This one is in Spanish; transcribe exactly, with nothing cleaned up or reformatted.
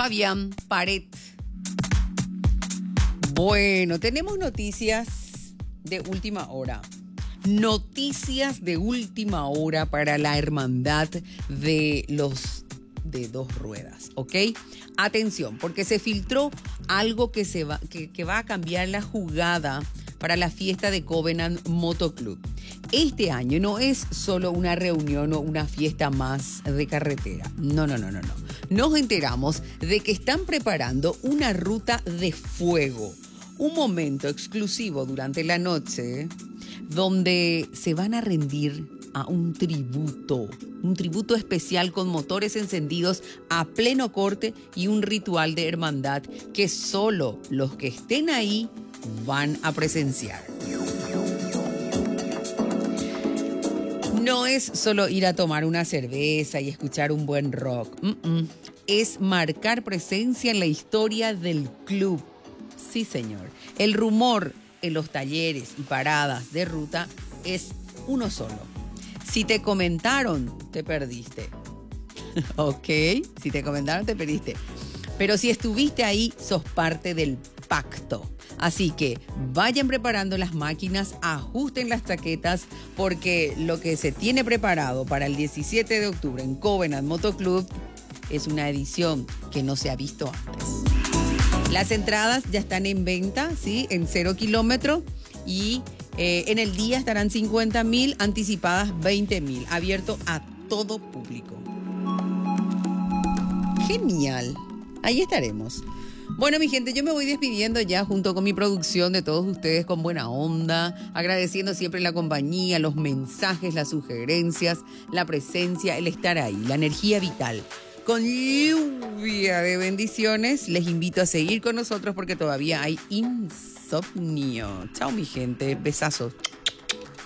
Fabián Paret. Bueno, tenemos noticias de última hora. Noticias de última hora para la hermandad de los de dos ruedas, ¿ok? Atención, porque se filtró algo que, se va, que, que va a cambiar la jugada para la fiesta de Covenant Motoclub. Este año no es solo una reunión o una fiesta más de carretera. No, no, no, no, no. Nos enteramos de que están preparando una ruta de fuego. Un momento exclusivo durante la noche donde se van a rendir a un tributo. Un tributo especial con motores encendidos a pleno corte y un ritual de hermandad que solo los que estén ahí van a presenciar. No es solo ir a tomar una cerveza y escuchar un buen rock. Mm-mm. Es marcar presencia en la historia del club. Sí, señor. El rumor en los talleres y paradas de ruta es uno solo. Si te comentaron, te perdiste. Ok, si te comentaron, te perdiste. Pero si estuviste ahí, sos parte del pacto. Así que vayan preparando las máquinas, ajusten las chaquetas, porque lo que se tiene preparado para el diecisiete de octubre en Covenant Motoclub es una edición que no se ha visto antes. Las entradas ya están en venta, ¿sí? En cero kilómetro y eh, en el día estarán cincuenta mil, anticipadas veinte mil, abierto a todo público. Genial, ahí estaremos. Bueno, mi gente, yo me voy despidiendo ya junto con mi producción de todos ustedes con buena onda, agradeciendo siempre la compañía, los mensajes, las sugerencias, la presencia, el estar ahí, la energía vital. Con lluvia de bendiciones, les invito a seguir con nosotros porque todavía hay insomnio. Chao, mi gente, besazos.